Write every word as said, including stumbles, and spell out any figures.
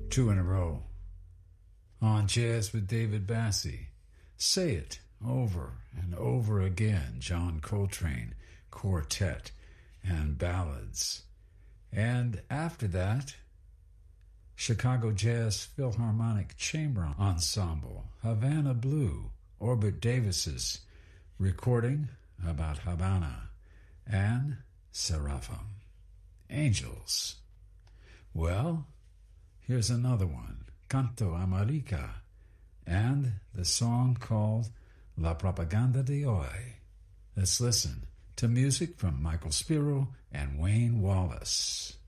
Two in a row. On Jazz with David Bassie. Say It over and over again. John Coltrane Quartet and Ballads. And after that, Chicago Jazz Philharmonic Chamber Ensemble, Havana Blue, Orbit Davis's recording about Havana, and Seraphim, Angels. Well, here's another one, Canto Amarica, and the song called La Propaganda de Hoy. Let's listen to music from Michael Spiro and Wayne Wallace.